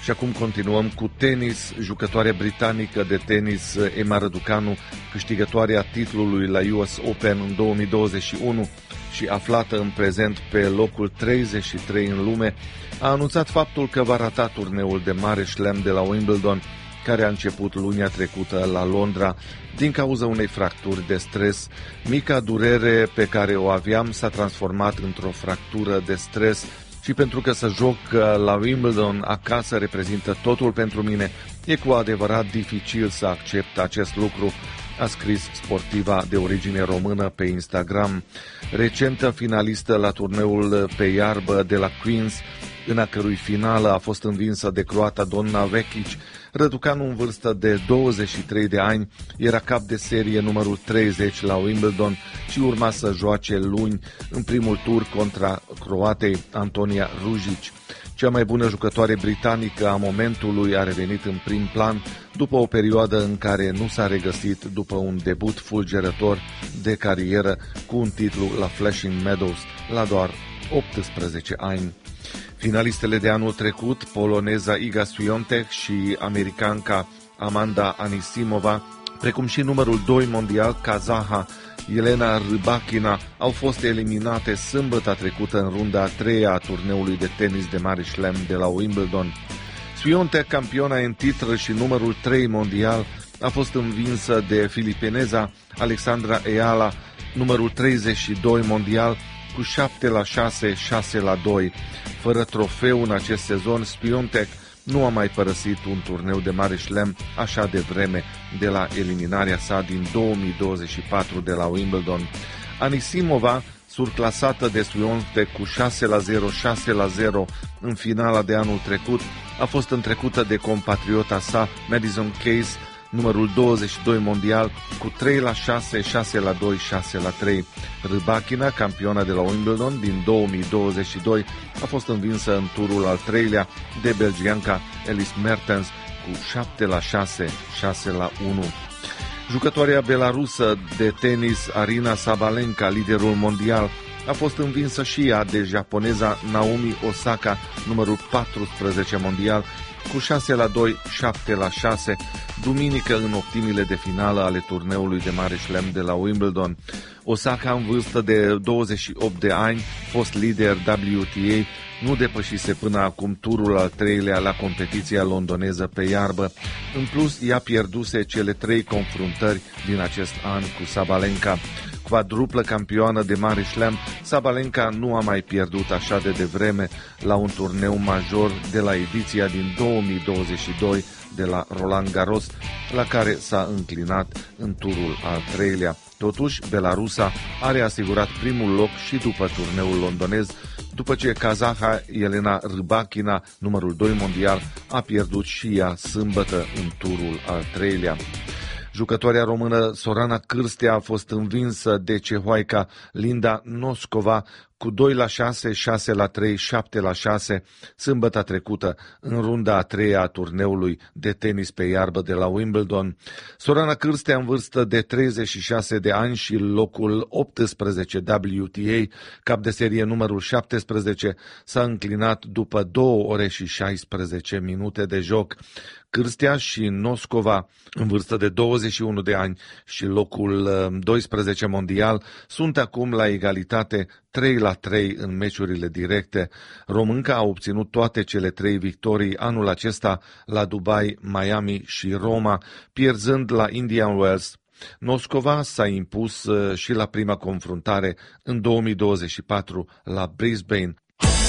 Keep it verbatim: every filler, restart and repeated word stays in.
Și acum continuăm cu tenis. Jucătoarea britanică de tenis Emma Răducanu, câștigătoarea titlului la U S Open în două mii douăzeci și unu și aflată în prezent pe locul treizeci și trei în lume, a anunțat faptul că va rata turneul de mare șlem de la Wimbledon, care a început lunia trecută la Londra din cauza unei fracturi de stres. Mica durere pe care o aveam s-a transformat într-o fractură de stres și pentru că să joc la Wimbledon acasă reprezintă totul pentru mine, e cu adevărat dificil să accept acest lucru, a scris sportiva de origine română pe Instagram. Recentă finalistă la turneul pe iarbă de la Queens, în a cărui finală a fost învinsă de croata Donna Vekic, Răducanu, în vârstă de douăzeci și trei de ani, era cap de serie numărul treizeci la Wimbledon și urma să joace luni în primul tur contra croatei Antonia Ružić. Cea mai bună jucătoare britanică a momentului a revenit în prim plan după o perioadă în care nu s-a regăsit după un debut fulgerător de carieră cu un titlu la Flushing Meadows la doar optsprezece ani. Finalistele de anul trecut, poloneza Iga Swiatek și americanca Amanda Anisimova, precum și numărul doi mondial kazaha Jelena Rybakina, au fost eliminate sâmbătă trecută în runda a treia a turneului de tenis de mare șlem de la Wimbledon. Swiatek, campiona în titlu și numărul trei mondial, a fost învinsă de filipineza Alexandra Eala, numărul treizeci și doi mondial, cu șapte la șase, șase la doi. Fără trofeu în acest sezon, Swiatek nu a mai părăsit un turneu de mare șlem așa de vreme de la eliminarea sa din două mii douăzeci și patru de la Wimbledon. Anisimova, surclasată de Swiatek cu șase la zero, șase la zero în finala de anul trecut, a fost întrecută de compatriota sa Madison Keys, numărul douăzeci și doi mondial, cu trei la șase, șase la doi, șase la trei. Rybakina, campiona de la Wimbledon din două mii douăzeci și doi, a fost învinsă în turul al treilea de belgianca Elise Mertens cu șapte la șase, șase la unu. Jucătoarea belarusă de tenis Aryna Sabalenka, liderul mondial, a fost învinsă și ea de japoneza Naomi Osaka, numărul paisprezece mondial, cu șase la doi, șapte la șase, duminică în optimile de finală ale turneului de mare șlem de la Wimbledon. Osaka, în vârstă de douăzeci și opt de ani, fost lider W T A, nu depășise până acum turul al treilea la competiția londoneză pe iarbă. În plus, ea pierduse cele trei confruntări din acest an cu Sabalenka. Quadruplă campioană de mare șlem, Sabalenka nu a mai pierdut așa de devreme la un turneu major de la ediția din două mii douăzeci și doi de la Roland Garros, la care s-a înclinat în turul al treilea. Totuși, belarusa are asigurat primul loc și după turneul londonez, după ce kazaha Jelena Rybakina, numărul doi mondial, a pierdut și ea sâmbătă în turul al treilea. Jucătoarea română Sorana Cârstea a fost învinsă de cehoaica Linda Noskova cu doi la șase, șase la trei, șapte la șase sâmbătă trecută în runda a treia a turneului de tenis pe iarbă de la Wimbledon. Sorana Cârstea, în vârstă de treizeci și șase de ani și locul optsprezece W T A, cap de serie numărul șaptesprezece, s-a înclinat după două ore și șaisprezece minute de joc. Cârstea și Noskova, în vârstă de douăzeci și unu de ani și locul doisprezece mondial, sunt acum la egalitate trei la trei în meciurile directe. Românca a obținut toate cele trei victorii anul acesta la Dubai, Miami și Roma, pierzând la Indian Wells. Noskova s-a impus și la prima confruntare în două mii douăzeci și patru la Brisbane.